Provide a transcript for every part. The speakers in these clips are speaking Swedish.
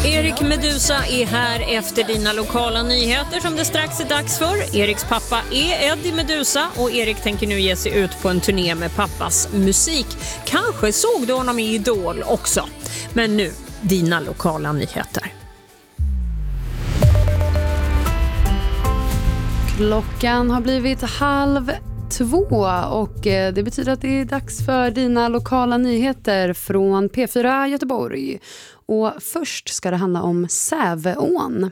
Erik Medusa är här efter dina lokala nyheter som det strax är dags för. Eriks pappa är Eddie Medusa och Erik tänker nu ge sig ut på en turné med pappas musik. Kanske såg du honom i Idol också. Men nu, dina lokala nyheter. Klockan har blivit 1:30 och det betyder att det är dags för dina lokala nyheter från P4 Göteborg. Och först ska det handla om Säveån.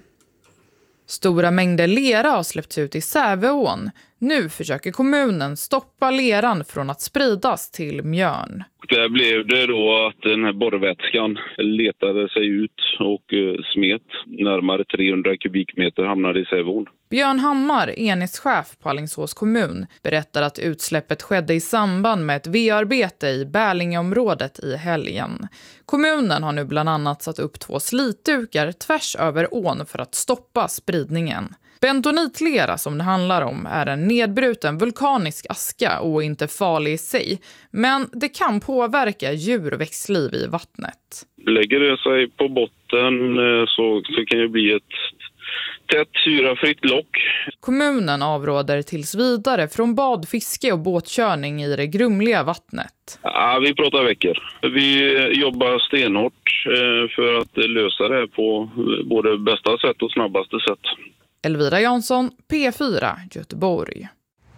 Stora mängder lera har släppts ut i Säveån. Nu försöker kommunen stoppa leran från att spridas till Mjörn. Där blev det då att den här borrvätskan letade sig ut och smet. Närmare 300 kubikmeter hamnade i Säveån. Björn Hammar, enhetschef på Alingsås kommun, berättar att utsläppet skedde i samband med ett V-arbete i Bärlingeområdet i helgen. Kommunen har nu bland annat satt upp 2 slitdukar tvärs över ån för att stoppa spridningen. Bentonitlera som det handlar om är en nedbruten vulkanisk aska och inte farlig i sig, men det kan påverka djur- och växtliv i vattnet. Lägger det sig på botten så kan det bli ett tätt syrafritt lock. Kommunen avråder tills vidare från bad, fiske och båtkörning i det grumliga vattnet. Ja, vi pratar veckor. Vi jobbar stenhårt för att lösa det på både bästa sätt och snabbaste sätt. Elvira Jansson, P4, Göteborg.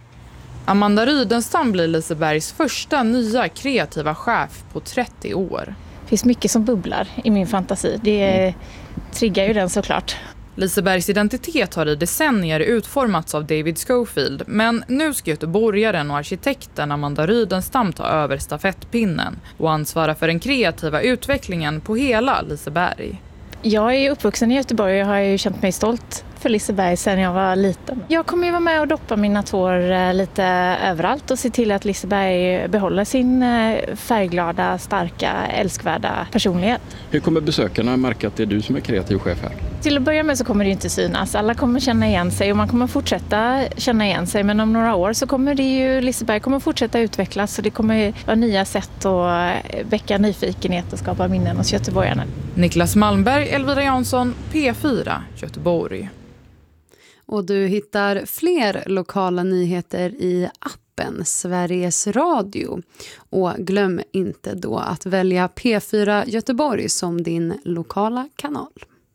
Amanda Rydenstam blir Lisebergs första nya kreativa chef på 30 år. Det finns mycket som bubblar i min fantasi. Det triggar ju den såklart. Lisebergs identitet har i decennier utformats av David Schofield, men nu ska göteborgaren och arkitekten Amanda Rydenstam ta över stafettpinnen och ansvara för den kreativa utvecklingen på hela Liseberg. Jag är uppvuxen i Göteborg och jag har ju känt mig stolt för Liseberg sedan jag var liten. Jag kommer ju vara med och doppa mina tår lite överallt och se till att Liseberg behåller sin färgglada, starka, älskvärda personlighet. Hur kommer besökarna märka att det är du som är kreativ chef här? Till att börja med så kommer det inte synas. Alla kommer känna igen sig och man kommer fortsätta känna igen sig. Men om några år så kommer Liseberg kommer fortsätta utvecklas och det kommer vara nya sätt att väcka nyfikenhet och skapa minnen hos göteborgarna. Niklas Malmberg, Elvira Jansson, P4, Göteborg. Och du hittar fler lokala nyheter i appen Sveriges Radio. Och glöm inte då att välja P4 Göteborg som din lokala kanal.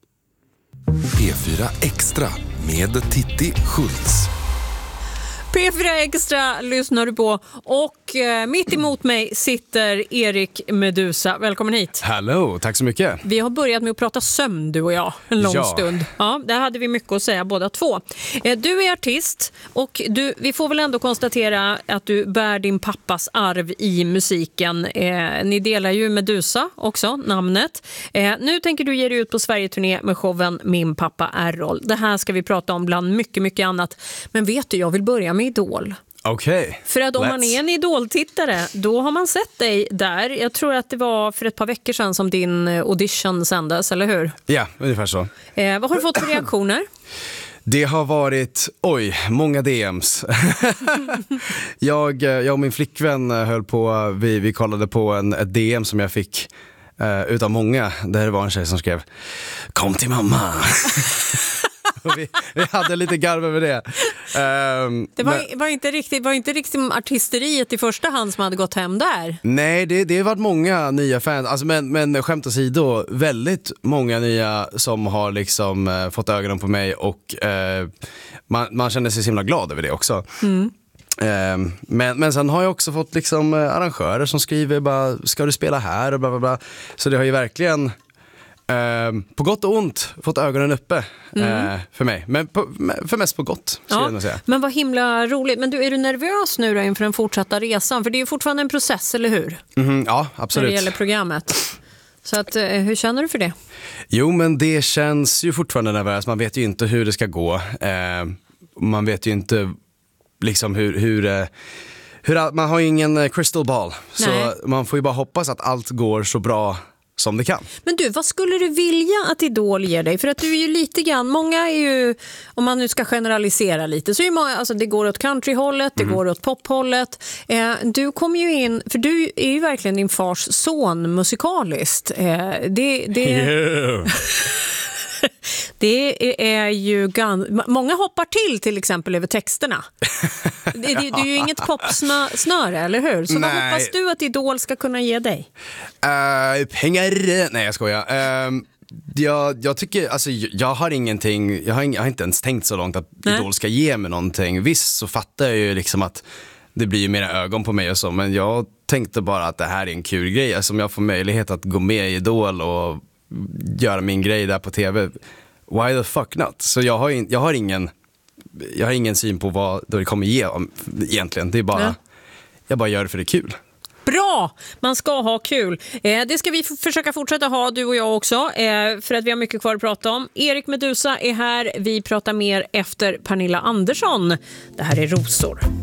P4 Extra med Titti Schultz. P4 Extra lyssnar du på och mitt emot mig sitter Erik Medusa. Välkommen hit. Hello, tack så mycket. Vi har börjat med att prata sömn, du och jag, en lång stund. Ja, där hade vi mycket att säga båda två. Du är artist och vi får väl ändå konstatera att du bär din pappas arv i musiken. Ni delar ju Medusa också, namnet. Nu tänker du ge dig ut på Sverige-turné med showen Min pappa Errol. Det här ska vi prata om bland mycket, mycket annat. Men vet du, jag vill börja med Idol. Okej. För att om man är en Idol-tittare, då har man sett dig där. Jag tror att det var för ett par veckor sedan som din audition sändes, eller hur? Ja, ungefär så. Vad har du fått för reaktioner? Det har varit, många DMs. jag och min flickvän höll på, vi kollade på ett DM som jag fick utav många. Där var en tjej som skrev: "Kom till mamma." vi hade lite garv över det. Det var inte riktigt artisteriet i första hand som hade gått hem där. Nej, det har varit många nya fans. Alltså, men skämt åsido, väldigt många nya som har liksom fått ögonen på mig och man känner sig så himla glad över det också. Men sen har jag också fått liksom arrangörer som skriver bara, ska du spela här och bla bla bla. Så det har ju verkligen på gott och ont fått ögonen uppe för mig. Men för mest på gott, skulle jag nog säga. Men vad himla roligt. Men är du nervös nu då inför den fortsatta resan? För det är ju fortfarande en process, eller hur? Ja, absolut. När det gäller programmet. Så att, hur känner du för det? Jo, men det känns ju fortfarande nervöst. Man vet ju inte hur det ska gå. Man vet ju inte liksom hur man har ju ingen crystal ball. Så man får ju bara hoppas att allt går så bra som det kan. Men du, vad skulle du vilja att Idol ger dig? För att du är ju lite grann, många är ju, om man nu ska generalisera lite, så är många, alltså det går åt countryhållet, det går åt pophållet. Du kommer ju in, för du är ju verkligen din fars son musikaliskt. Det är ju många hoppar till exempel över texterna. Det är ju inget popsnöre, eller hur? Så vad hoppas du att Idol ska kunna ge dig? Pengar. Nej, jag skojar. Jag tycker, alltså jag har ingenting, jag har inte ens tänkt så långt att Idol ska ge mig någonting. Visst så fattar jag ju liksom att det blir ju mera ögon på mig och så, men jag tänkte bara att det här är en kul grej. Alltså om jag får möjlighet att gå med i Idol och göra min grej där på tv, why the fuck not? Så jag har ingen syn på vad det kommer ge egentligen. Det är bara, jag bara gör det för det är kul. Bra! Man ska ha kul. Det ska vi försöka fortsätta ha, du och jag också, för att vi har mycket kvar att prata om. Erik Meduza är här. Vi pratar mer efter Pernilla Andersson. Det här är Rosor.